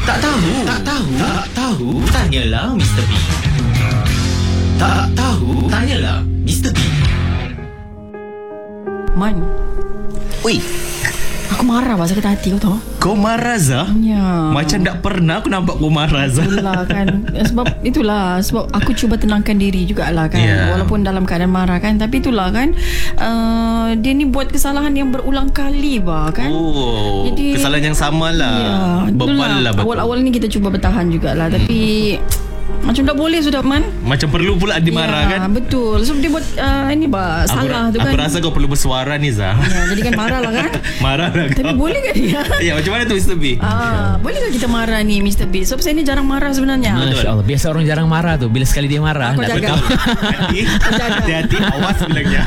Tak tahu. Tak tahu. Tak tahu. Tanyalah Mr. B. Tak tahu. Tanyalah Mr. B. Man, Oi, aku marah pasal sakit hati kau tahu. kau marah Zah? Ya. Macam tak pernah aku nampak kau marah Zah. Itulah kan. Sebab aku cuba tenangkan diri jugalah kan. Yeah. Walaupun dalam keadaan marah kan. Tapi itulah kan, dia ni buat kesalahan yang berulang kali bah kan. Oh, Jadi, kesalahan yang sama lah. Ya, Bebal lah betul. awal-awal ni kita cuba bertahan jugalah. Tapi macam tak boleh sudah Man. Macam perlu pula dimarah Ya, kan. betul. So dia buat ini bah salah tu kan. Aku rasa kau perlu bersuara ni Zah. Ya, jadi kan marah lah kan. Marah lah kau. Tapi boleh ke dia? Ya, macam mana tu Mr. B? Boleh ke kita marah ni Mr. B? Sebab saya ni jarang marah sebenarnya. Masya Allah. Biasa orang jarang marah tu. Bila sekali dia marah, Aku nak jaga. tahu. Hati-hati, awas bilangnya.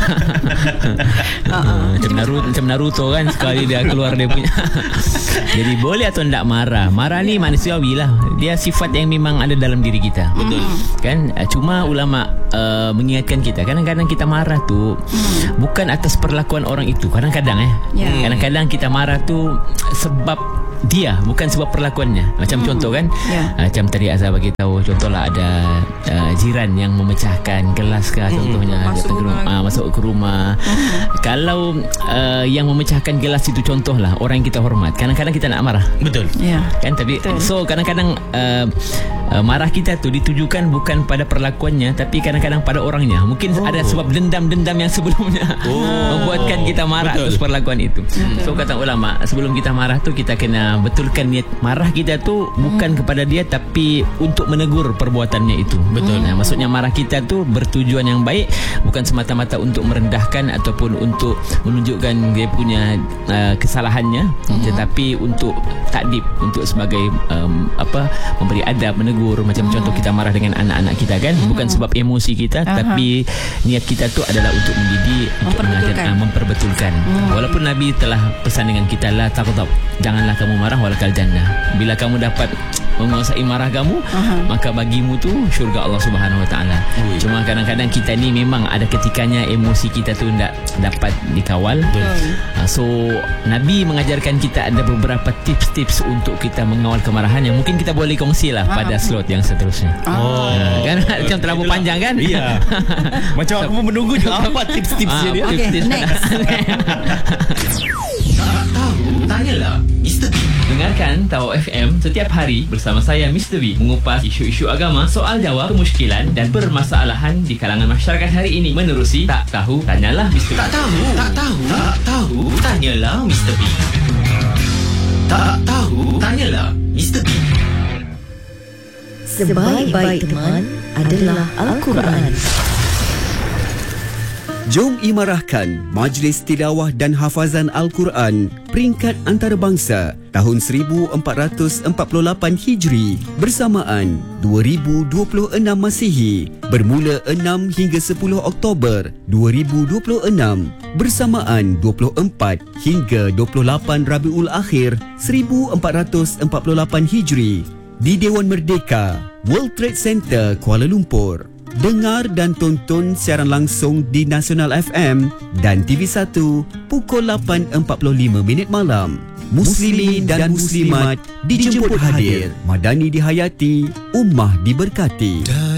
Macam Naruto kan, sekali dia keluar dia punya. Jadi boleh atau tak marah? Marah ni manusiawi lah. Dia sifat yang memang ada dalam diri kita. Betul. Kan, cuma ulama mengingatkan kita, kadang-kadang kita marah tu bukan atas perlakuan orang itu. Kadang-kadang Ya. kadang-kadang kita marah tu sebab dia, bukan sebab perlakuannya. Macam contoh kan, Ya. macam tadi Azhar bagi tahu, contohlah ada jiran yang memecahkan gelas ke, contohnya masuk ke rumah. Kalau yang memecahkan gelas itu contohlah orang yang kita hormat, kadang-kadang kita nak marah. Betul. Ya. Kan, tapi Betul. so kadang-kadang marah kita tu ditujukan bukan pada perlakuannya, tapi kadang-kadang pada orangnya. Mungkin ada sebab dendam-dendam yang sebelumnya membuatkan kita marah Betul. atas perlakuan itu. So kata ulama, sebelum kita marah tu kita kena betulkan niat marah kita tu bukan kepada dia, tapi untuk menegur perbuatannya itu. Betul. Nah, maksudnya marah kita tu bertujuan yang baik, bukan semata-mata untuk merendahkan ataupun untuk menunjukkan dia punya kesalahannya, tetapi untuk takdib, untuk sebagai memberi adab, menegur. Macam contoh kita marah dengan anak-anak kita kan, bukan sebab emosi kita, tapi niat kita tu adalah untuk mendidik, untuk mengajar, memperbetulkan. Walaupun Nabi telah pesan dengan kita, la taghdab, janganlah kamu marah walakal jannah. Bila kamu dapat menguasai marah kamu, maka bagimu tu syurga Allah Subhanahu Wa Taala. Cuma kadang-kadang kita ni memang ada ketikanya emosi kita tu tak dapat dikawal. So Nabi mengajarkan kita ada beberapa tips-tips untuk kita mengawal kemarahan yang mungkin kita boleh kongsi lah pada slot yang seterusnya. Kan macam terlalu panjang kan? Iya. Macam aku pun menunggu juga apa tips-tipsnya dia. Okay, next. Tak tahu. Tanyalah Mr. B. Dengarkan Tahu FM setiap hari bersama saya Mr. B mengupas isu-isu agama, soal jawab, kemusykilan dan permasalahan di kalangan masyarakat hari ini menerusi Tak Tahu Tanyalah Mr. B. Tak tahu. Tak tahu. Tak tahu. Tanyalah Mr. B. Tak tahu. Tanyalah Mr. B. Sebaik-baik teman adalah Al-Quran. Jom imarahkan Majlis Tilawah dan Hafazan Al-Quran peringkat antarabangsa tahun 1448 Hijri bersamaan 2026 Masihi bermula 6 hingga 10 Oktober 2026 bersamaan 24 hingga 28 Rabiul Akhir 1448 Hijri di Dewan Merdeka, World Trade Center, Kuala Lumpur. Dengar dan tonton siaran langsung di Nasional FM dan TV1 pukul 8.45 malam. Muslimin dan Muslimat dijemput hadir. Madani dihayati, ummah diberkati.